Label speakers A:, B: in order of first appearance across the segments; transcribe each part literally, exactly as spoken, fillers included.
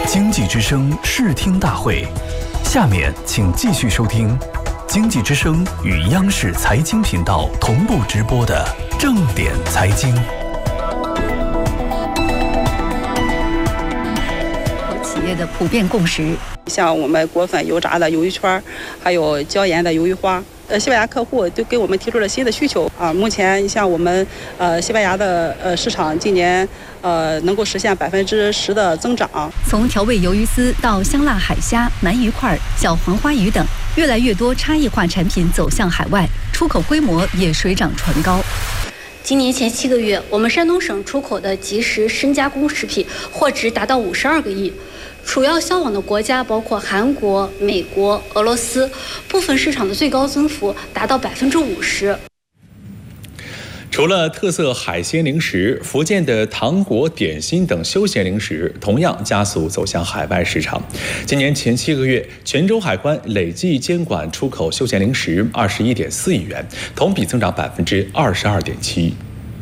A: 经济之声视听大会，下面请继续收听经济之声与央视财经频道同步直播的正点财经。
B: 企业的普遍共识，
C: 像我们裹粉、油炸的鱿鱼圈，还有椒盐的鱿鱼花。呃，西班牙客户都给我们提出了新的需求啊。目前像我们呃西班牙的呃市场，今年呃能够实现百分之十的增长。
B: 从调味鱿鱼丝到香辣海虾、鳗鱼块、小黄花鱼等，越来越多差异化产品走向海外，出口规模也水涨船高。
D: 今年前七个月，我们山东省出口的即食深加工食品货值达到五十二个亿。主要销往的国家包括韩国、美国、俄罗斯，部分市场的最高增幅达到百分之五十。
E: 除了特色海鲜零食，福建的糖果、点心等休闲零食同样加速走向海外市场。今年前七个月，泉州海关累计监管出口休闲零食二十一点四亿元，同比增长百分之二十二点七。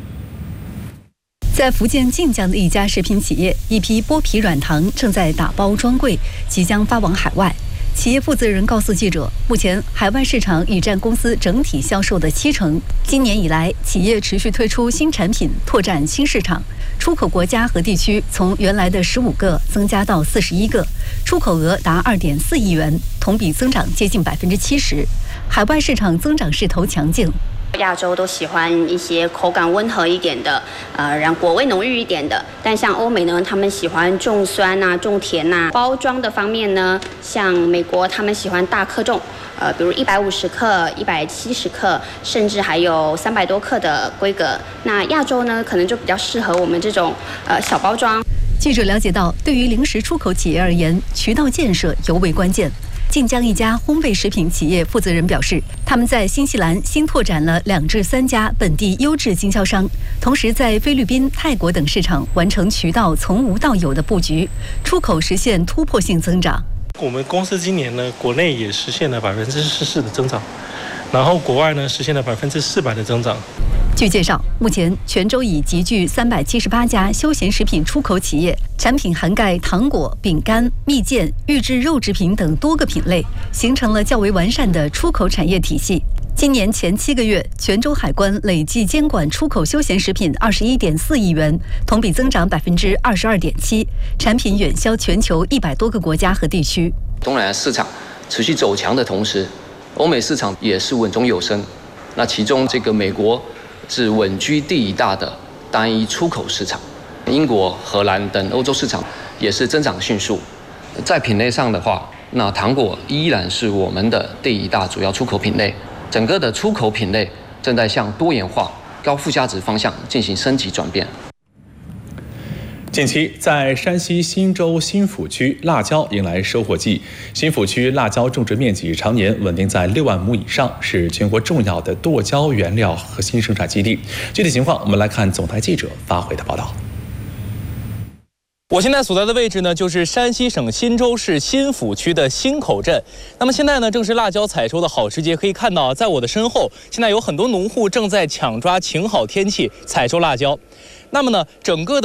B: 在福建晋江的一家食品企业，一批剥皮软糖正在打包装柜，即将发往海外。企业负责人告诉记者，目前海外市场已占公司整体销售的七成。今年以来，企业持续推出新产品，拓展新市场，出口国家和地区从原来的十五个增加到四十一个，出口额达二点四亿元，同比增长接近百分之七十。海外市场增长势头强劲。
F: 亚洲都喜欢一些口感温和一点的，呃，然后果味浓郁一点的。但像欧美呢，他们喜欢重酸呐、重甜呐。包装的方面呢，像美国他们喜欢大克重，呃，比如一百五十克、一百七十克，甚至还有三百多克的规格。那亚洲呢，可能就比较适合我们这种呃小包装。
B: 记者了解到，对于零食出口企业而言，渠道建设尤为关键。晋江一家烘焙食品企业负责人表示，他们在新西兰新拓展了两至三家本地优质经销商，同时在菲律宾、泰国等市场完成渠道从无到有的布局，出口实现突破性增长。
G: 我们公司今年呢，国内也实现了百分之十四的增长，然后国外呢实现了百分之四百的增长。
B: 据介绍，目前泉州已集聚三百七十八家休闲食品出口企业，产品涵盖糖果、饼干、蜜饯、预制肉制品等多个品类，形成了较为完善的出口产业体系。今年前七个月，泉州海关累计监管出口休闲食品二十一点四亿元，同比增长百分之二十二点七，产品远销全球一百多个国家和地区。
H: 东南亚市场持续走强的同时，欧美市场也是稳中有升。那其中这个美国是稳居第一大的单一出口市场，英国、荷兰等欧洲市场也是增长迅速。在品类上的话，那糖果依然是我们的第一大主要出口品类。整个的出口品类正在向多元化、高附加值方向进行升级转变。
E: 近期，在山西忻州新府区，辣椒迎来收获季。新府区辣椒种植面积常年稳定在六万亩以上，是全国重要的剁椒原料核心生产基地。具体情况，我们来看总台记者发回的报道。
I: 我现在所在的位置呢，就是山西省忻州市新府区的新口镇。那么现在呢，正是辣椒采收的好时节。可以看到，在我的身后，现在有很多农户正在抢抓晴好天气采收辣椒。那么呢，整个的